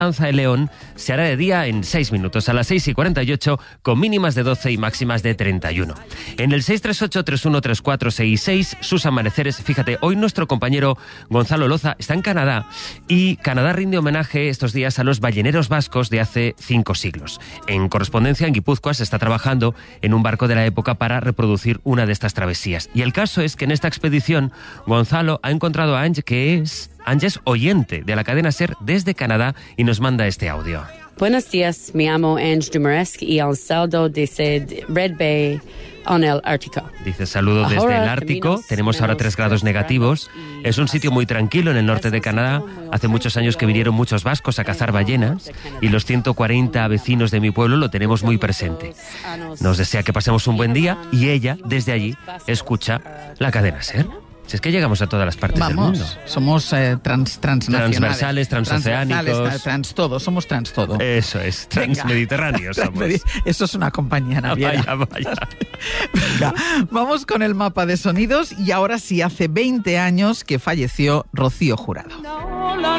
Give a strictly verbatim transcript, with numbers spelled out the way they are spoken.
Danza de León se hará de día en seis minutos, a las seis y cuarenta y ocho, con mínimas de doce y máximas de treinta y uno. En el seis tres ocho, tres uno tres cuatro seis seis, sus amaneceres, fíjate, hoy nuestro compañero Gonzalo Loza está en Canadá y Canadá rinde homenaje estos días a los balleneros vascos de hace cinco siglos. En correspondencia, en Guipúzcoa se está trabajando en un barco de la época para reproducir una de estas travesías. Y el caso es que en esta expedición Gonzalo ha encontrado a Ange, que es... Ange es oyente de la cadena SER desde Canadá y nos manda este audio. Buenos días, me llamo Ange Dumaresque y al saldo desde Red Bay en el Ártico. Dice, saludo desde el Ártico, tenemos ahora tres grados negativos, es un sitio muy tranquilo en el norte de Canadá, hace muchos años que vinieron muchos vascos a cazar ballenas y los ciento cuarenta vecinos de mi pueblo lo tenemos muy presente. Nos desea que pasemos un buen día y ella, desde allí, escucha la cadena SER. Si es que llegamos a todas las partes Vamos, del mundo. Somos eh, trans, transnacionales. Transversales, transoceánicos. Transversales, trans todo, somos trans todo. Eso es, transmediterráneos somos. Eso es una compañía naviera. Vaya, vaya. Venga, vamos con el mapa de sonidos y ahora sí, hace veinte años que falleció Rocío Jurado.